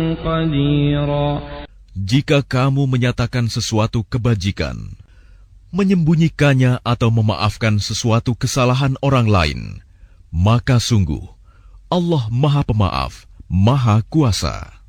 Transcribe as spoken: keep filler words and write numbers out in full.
قديرا. Jika kamu menyatakan sesuatu kebajikan, menyembunyikannya atau memaafkan sesuatu kesalahan orang lain, maka sungguh Allah Maha Pemaaf, Maha Kuasa.